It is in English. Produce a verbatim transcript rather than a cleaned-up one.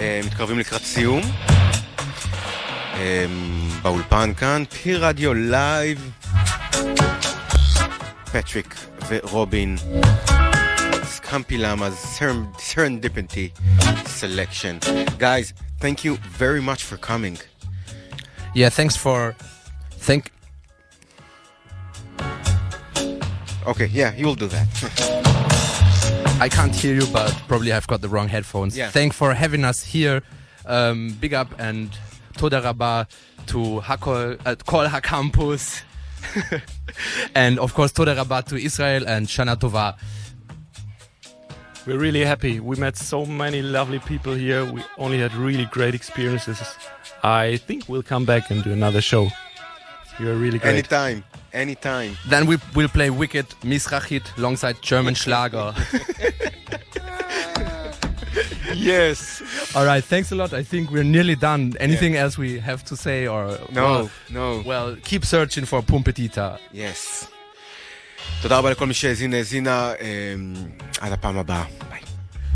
מתקרבים לקראת סיום. באולפן כאן, פי רדיו לייב. פטריק ורובין. Scampy Lama's Serendipity selection. Guys, thank you very much for coming. Yeah, thanks for... Thank... Okay, yeah, you'll do that. I can't hear you, but probably I've got the wrong headphones. Yeah. Thanks for having us here. Um, big up and Toda Rabah to Hakol, uh, Kol HaCampus. And of course Toda Rabah to Israel and Shana Tova. We're really happy. We met so many lovely people here. We only had really great experiences. I think we'll come back and do another show. You're really great. Anytime, anytime. Then we will play Wicked Mizrachit alongside German Schlager. Yes. All right, thanks a lot. I think we're nearly done. Anything yeah. else we have to say? Or No, well, no. Well, keep searching for Pumpetita. Yes. תודה רבה לכל מי שהאזין, האזינה, עד הפעם הבאה.